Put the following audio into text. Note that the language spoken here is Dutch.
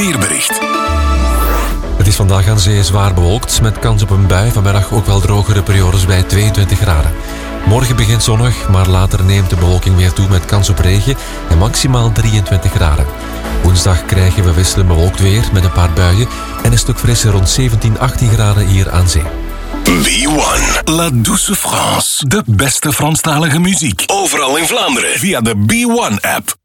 weerbericht. Het is vandaag aan zee zwaar bewolkt, met kans op een bui. Vanmiddag ook wel drogere periodes bij 22 graden. Morgen begint zonnig, maar later neemt de bewolking weer toe met kans op regen en maximaal 23 graden. Woensdag krijgen we wisselend bewolkt weer met een paar buien en een stuk frisser rond 17-18 graden hier aan zee. B1, La Douce France. De beste Franstalige muziek. Overal in Vlaanderen via de B1-app.